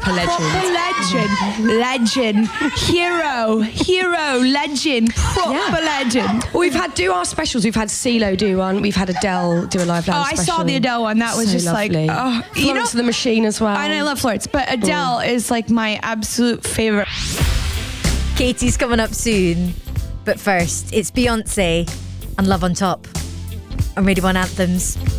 Proper legend. Legend. Hero, legend. Proper legend. Well, we've had do our specials. We've had CeeLo do one. We've had Adele do a live dance special. I saw the Adele one. That was just lovely. like, Florence and the Machine as well. And I love Florence, but Adele is like my absolute favourite. Katie's coming up soon, but first, it's Beyonce and Love on Top on Radio 1 Anthems.